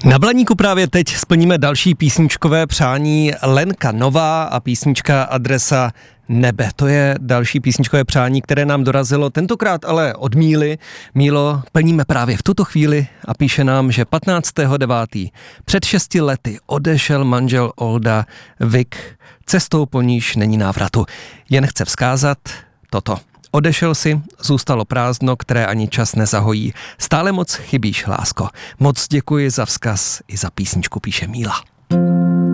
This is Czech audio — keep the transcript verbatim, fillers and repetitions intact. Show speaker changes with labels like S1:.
S1: Na Blaníku právě teď splníme další písničkové přání. Lenka Nová a písnička Adresa nebe. To je další písničkové přání, které nám dorazilo tentokrát ale od Míly. Mílo, plníme právě v tuto chvíli a píše nám, že patnáctého devátého před šesti lety odešel manžel Olda Vik. Cestou po níž není návratu. Jen chce vzkázat toto. Odešel si, zůstalo prázdno, které ani čas nezahojí. Stále moc chybíš, lásko. Moc děkuji za vzkaz i za písničku, píše Míla.